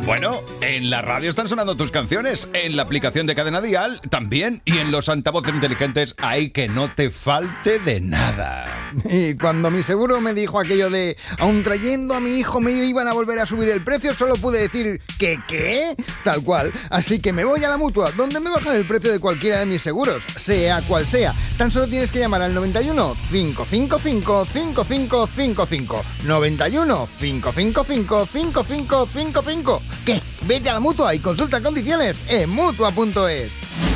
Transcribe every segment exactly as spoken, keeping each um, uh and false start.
Bueno, en la radio están sonando tus canciones, en la aplicación de Cadena Dial también, y en los altavoces inteligentes hay que no te falte de nada. Y cuando mi seguro me dijo aquello de aun trayendo a mi hijo me iban a volver a subir el precio, solo pude decir ¿qué qué? Tal cual. Así que me voy a la Mutua, donde me bajan el precio de cualquiera de mis seguros, sea cual sea. Tan solo tienes que llamar al noventa y uno, cinco cinco cinco, cinco cinco cinco cinco. noventa y uno, cinco cinco cinco, cinco cinco cinco cinco. ¿Qué? Vete a la Mutua y consulta condiciones en mutua punto es.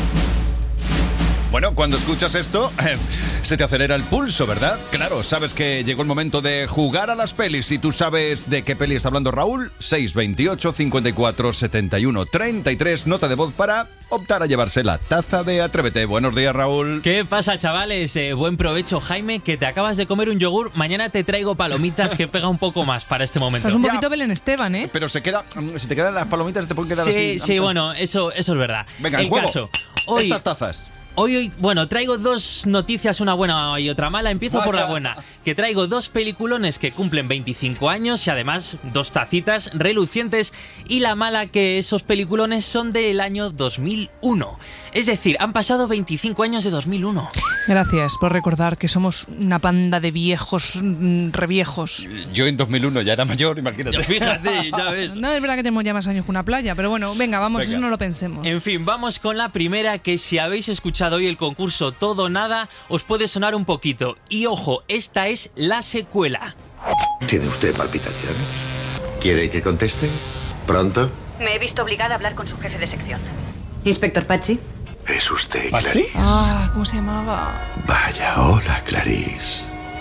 Bueno, cuando escuchas esto, eh, se te acelera el pulso, ¿verdad? Claro, sabes que llegó el momento de jugar a las pelis. Y tú sabes de qué peli está hablando Raúl. seis veintiocho, cincuenta y cuatro, setenta y uno, treinta y tres, nota de voz para optar a llevarse la taza de Atrévete. Buenos días, Raúl. ¿Qué pasa, chavales? Eh, buen provecho, Jaime, que te acabas de comer un yogur. Mañana te traigo palomitas, que pega un poco más para este momento. Estás un Ya. poquito Belén Esteban, ¿eh? Pero se queda, si te quedan las palomitas, te pueden quedar Sí, así. sí, bueno, eso, eso es verdad. Venga, el el juego. caso. Hoy, Estas tazas. Hoy, hoy, bueno, traigo dos noticias, una buena y otra mala. Empiezo por la buena, que traigo dos peliculones que cumplen veinticinco años y además dos tacitas relucientes. Y la mala, que esos peliculones son del año dos mil uno. Es decir, han pasado veinticinco años de dos mil uno. Gracias por recordar que somos una panda de viejos, mm, reviejos. Yo en dos mil uno ya era mayor, imagínate. Fíjate, ya ves. No es verdad que tenemos ya más años que una playa, pero bueno, venga, vamos, Venga. eso no lo pensemos. En fin, vamos con la primera, que si habéis escuchado hoy el concurso Todo o Nada, os puede sonar un poquito. Y ojo, esta es la secuela. ¿Tiene usted palpitaciones? ¿Quiere que conteste? ¿Pronto? Me he visto obligada a hablar con su jefe de sección. Inspector Patsy. ¿Es usted Clarice? Ah, ¿cómo se llamaba? Vaya, hola, Clarice.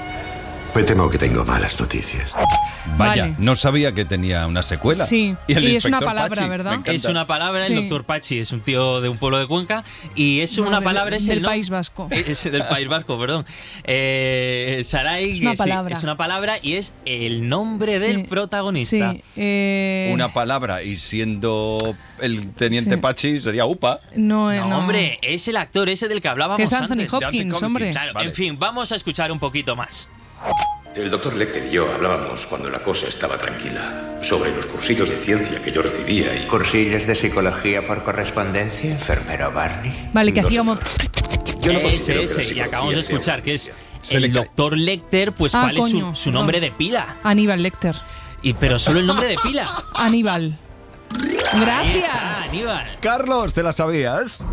Me temo que tengo malas noticias. Vaya, Vale. no sabía que tenía una secuela. Sí, y, el y es una inspector palabra, Pachi, ¿verdad? me encanta. Es una palabra, Sí. el doctor Pachi es un tío de un pueblo de Cuenca y es No, una del- palabra, es del el no- País Vasco. Es del País Vasco, perdón. Eh, Sarai, Es una que sí, palabra. es una palabra y es el nombre del Sí, protagonista. Sí, eh, Una palabra, y siendo el teniente Sí. Pachi sería UPA. No, eh, No, no, hombre, es el actor ese del que hablábamos que es Anthony antes. Hopkins, Hopkins. hombre. Claro, Vale. en fin, vamos a escuchar un poquito más. El doctor Lecter y yo hablábamos cuando la cosa estaba tranquila sobre los cursillos de ciencia que yo recibía y... ¿Cursillos de psicología por correspondencia, enfermero Barney? Vale, que No, hacía como... Yo no ese, considero que la ese, y psicología acabamos de sea escuchar una que es ciencia. Se le el cae. doctor Lecter, pues Ah, cuál es su, coño, su nombre perdón. de pila. Aníbal Lecter. Y, pero solo el nombre de pila. Aníbal. Ahí está, Gracias. Aníbal. Carlos, ¿te la sabías?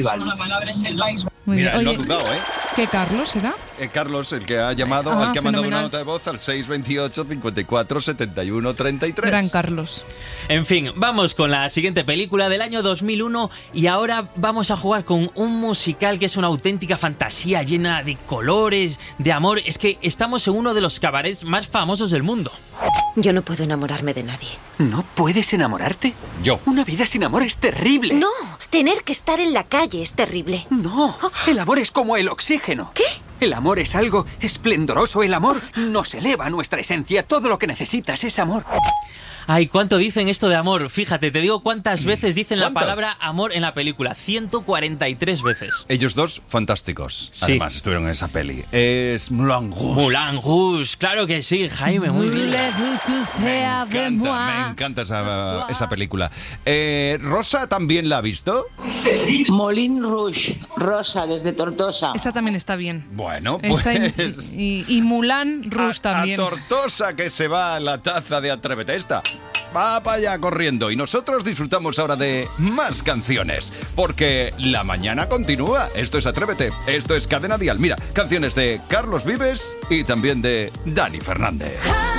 Muy Mira, bien. no ha Oye, dudado, ¿eh? ¿qué Carlos era? Eh, Carlos, el que ha llamado, Ah, al que ha mandado una fenomenal. nota de voz al seis veintiocho, cincuenta y cuatro, setenta y uno, treinta y tres. Gran Carlos. En fin, vamos con la siguiente película del año dos mil uno y ahora vamos a jugar con un musical que es una auténtica fantasía llena de colores, de amor. Es que estamos en uno de los cabarets más famosos del mundo. Yo no puedo enamorarme de nadie. ¿No puedes enamorarte? Yo. Una vida sin amor es terrible. No, tener que estar en la calle es terrible. No, el amor es como el oxígeno. ¿Qué? El amor es algo esplendoroso. El amor nos eleva nuestra esencia. Todo lo que necesitas es amor. Ay, ¿cuánto dicen esto de amor? Fíjate, te digo cuántas veces dicen la ¿Cuánto? palabra amor en la película. ciento cuarenta y tres veces. Ellos dos, fantásticos. Sí. Además, estuvieron en esa peli. Es Moulin Rouge. Moulin Rouge, claro que sí, Jaime, muy bien. Me encanta, me encanta esa, esa película. Eh, ¿Rosa también la ha visto? Moulin Rouge, Rosa, desde Tortosa. Esa también está bien. Bueno, pues... Esa y, y, y Mulan Rouge a, también. a Tortosa, que se va a la taza de Atrévete esta. Va para allá corriendo. Y nosotros disfrutamos ahora de más canciones. Porque la mañana continúa. Esto es Atrévete. Esto es Cadena Dial. Mira, canciones de Carlos Vives y también de Dani Fernández.